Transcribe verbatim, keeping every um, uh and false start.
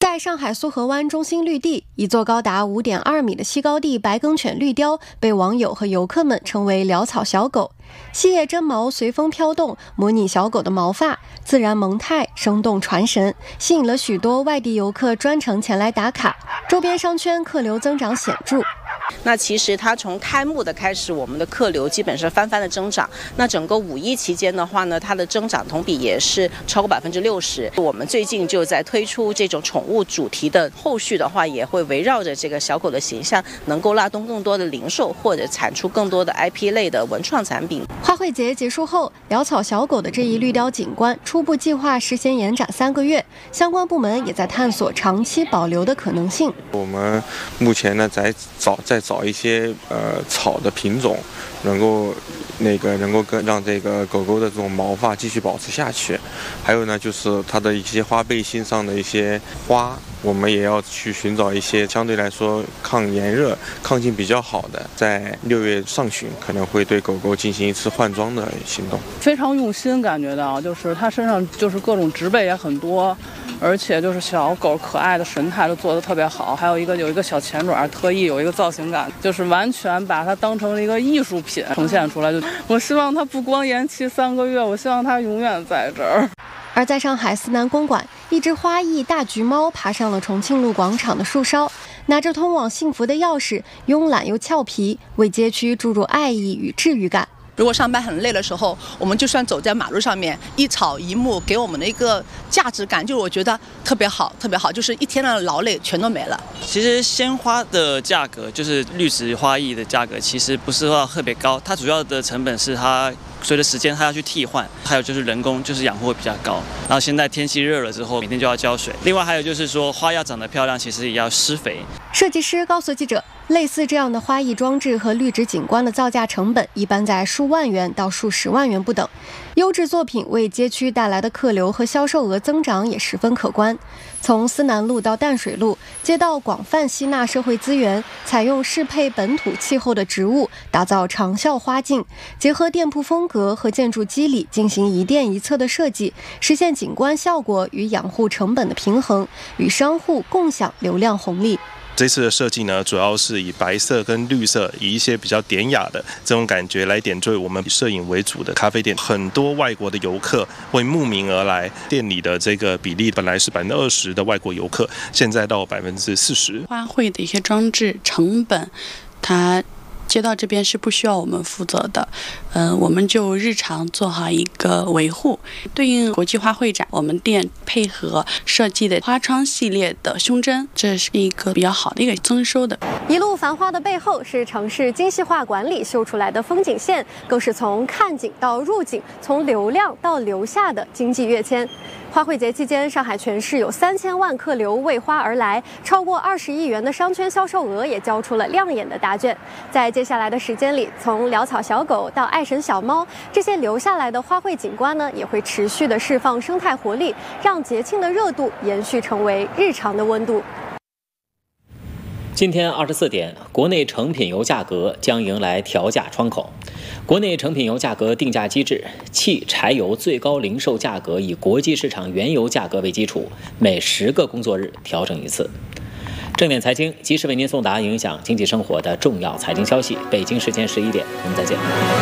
在上海苏河湾中心绿地，一座高达 五点二米的西高地白梗犬绿貂被网友和游客们称为潦草小狗。细叶真毛随风飘动，模拟小狗的毛发，自然萌态，生动传神，吸引了许多外地游客专程前来打卡。周边商圈客流增长显著。 那其实它从开幕的开始，我们的客流基本是翻番的增长。那整个五一期间的话呢，它的增长同比也是超过百分之六十。我们最近就在推出这种宠物主题的，后续的话也会围绕着这个小狗的形象，能够拉动更多的零售或者产出更多的 I P 类的文创产品。 花卉节结束后，潦草小狗的这一绿貂景观初步计划实现延展三个月，相关部门也在探索长期保留的可能性。 我们目前呢在找在找一些呃草的品种，能够那个能够跟让这个狗狗的这种毛发继续保持下去。还有呢，就是它的一些花背心上的一些花，我们也要去寻找一些相对来说抗炎热、抗性比较好的，在六月上旬可能会对狗狗进行一次换装的行动。 非常用心，感觉到就是它身上就是各种植被也很多，而且就是小狗可爱的神态都做得特别好，还有一个有一个小前爪，特意有一个造型感，就是完全把它当成了一个艺术品呈现出来。就我希望它不光延期三个月，我希望它永远在这儿。 而在上海思南公馆，一只花艺大橘猫爬上了重庆路广场的树梢，拿着通往幸福的钥匙，慵懒又俏皮，为街区注入爱意与治愈感。 如果上班很累的时候，我们就算走在马路上面，一草一木给我们的一个价值感，就是我觉得特别好，特别好，就是一天的劳累全都没了。 其实鲜花的价格，就是绿植花艺的价格，其实不是说特别高，它主要的成本是它随着时间它要去替换，还有就是人工，就是养护会比较高。然后现在天气热了之后，每天就要浇水。另外还有就是说，花要长得漂亮，其实也要施肥。 设计师告诉记者，类似这样的花艺装置和绿植景观的造价成本一般在数万元到数十万元不等。优质作品为街区带来的客流和销售额增长也十分可观。从思南路到淡水路，街道广泛吸纳社会资源，采用适配本土气候的植物，打造长效花径，结合店铺风格和建筑肌理进行一店一策的设计，实现景观效果与养护成本的平衡，与商户共享流量红利。 这次的设计呢，主要是以白色跟绿色，以一些比较典雅的这种感觉来点缀我们以摄影为主的咖啡店。很多外国的游客会慕名而来，店里的这个比例本来是百分之二十的外国游客，现在到百分之四十。 花卉的一些装置成本，它街道这边是不需要我们负责的，嗯、呃，我们就日常做好一个维护。对应国际花卉展，我们店配合设计的花窗系列的胸针，这是一个比较好的一个增收的。 一路繁华的背后是城市精细化管理修出来的风景线，更是从看景到入景，从流量到留下的经济跃迁。花卉节期间，上海全市有三千万客流为花而来，超过二十亿元的商圈销售额也交出了亮眼的答卷。在接下来的时间里，从潦草小狗到爱神小猫，这些留下来的花卉景观呢，也会持续的释放生态活力，让节庆的热度延续成为日常的温度。 今天二十四点，国内成品油价格将迎来调价窗口。国内成品油价格定价机制，汽柴油最高零售价格以国际市场原油价格为基础，每十个工作日调整一次。正点财经及时为您送达影响经济生活的重要财经消息。北京时间十一点，我们再见。